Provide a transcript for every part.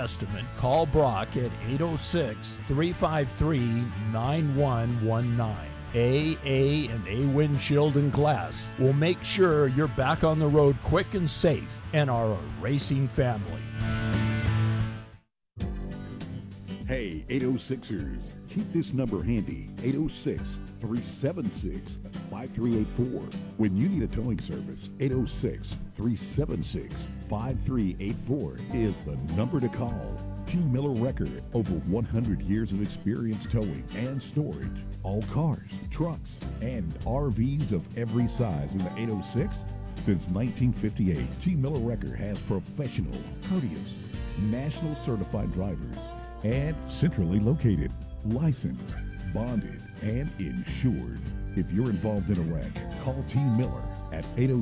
estimate, call Brock at 806-353-9119. AA and A Windshield and Glass will make sure you're back on the road quick and safe and are a racing family. Hey, 806ers, keep this number handy, 806-376-5384. When you need a towing service, 806-376-5384 is the number to call. T. Miller Record, over 100 years of experience towing and storage. All cars, trucks, and RVs of every size in the 806. Since 1958, T. Miller Record has professional, courteous, national certified drivers and centrally located, licensed, bonded, and insured. If you're involved in a wreck, call T. Miller at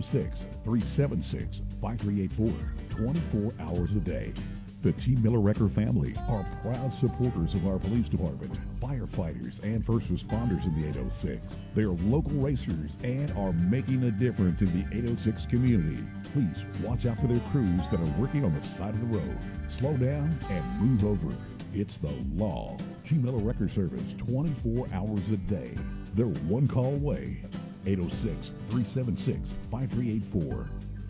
806-376-5384, 24 hours a day. The T. Miller Record family are proud supporters of our police department, firefighters, and first responders in the 806. They are local racers and are making a difference in the 806 community. Please watch out for their crews that are working on the side of the road. Slow down and move over. It's the law. T. Miller Record Service, 24 hours a day. They're one call away. 806-376-5384.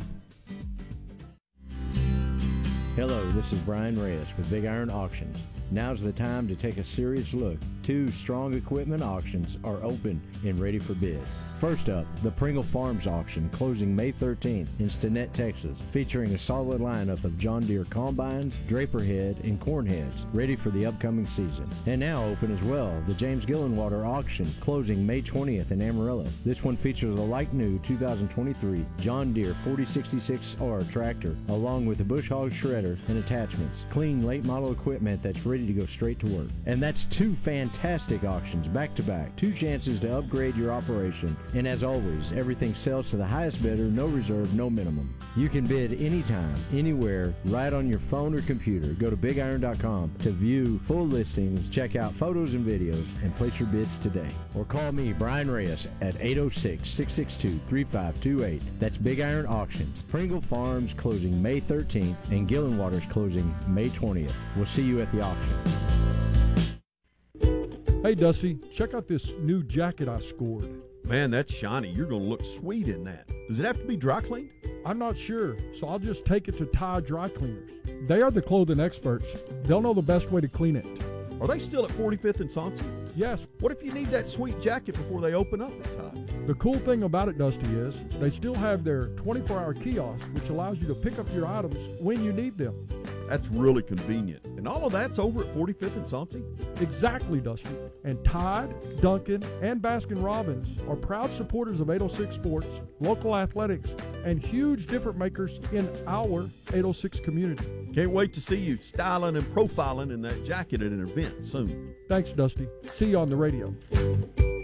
Hello, this is Brian Reyes with Big Iron Auctions. Now's the time to take a serious look. 2 strong equipment auctions are open and ready for bids. First up, the Pringle Farms auction closing May 13th in Stinnett, Texas, featuring a solid lineup of John Deere combines, draper head, and corn heads ready for the upcoming season. And now open as well, the James Gillenwater auction closing May 20th in Amarillo. This one features a like new 2023 John Deere 4066R tractor along with a bush hog shredder and attachments. Clean late model equipment that's ready to go straight to work. And that's 2 fantastic auctions back to back. 2 chances to upgrade your operation. And as always, everything sells to the highest bidder, no reserve, no minimum. You can bid anytime, anywhere, right on your phone or computer. Go to bigiron.com to view full listings, check out photos and videos, and place your bids today. Or call me, Brian Reyes, at 806-662-3528. That's Big Iron Auctions. Pringle Farms closing May 13th and Gillenwater's closing May 20th. We'll see you at the auction. Hey, Dusty, check out this new jacket I scored. Man, that's shiny. You're going to look sweet in that. Does it have to be dry cleaned? I'm not sure, so I'll just take it to Tide Dry Cleaners. They are the clothing experts. They'll know the best way to clean it. Are they still at 45th and Soncy? Yes. What if you need that sweet jacket before they open up at Tide? The cool thing about it, Dusty, is they still have their 24-hour kiosk, which allows you to pick up your items when you need them. That's really convenient. And all of that's over at 45th and Soncy? Exactly, Dusty. And Tide, Duncan, and Baskin-Robbins are proud supporters of 806 Sports, local athletics, and huge difference makers in our 806 community. Can't wait to see you styling and profiling in that jacket at an event soon. Thanks, Dusty. See you on the radio.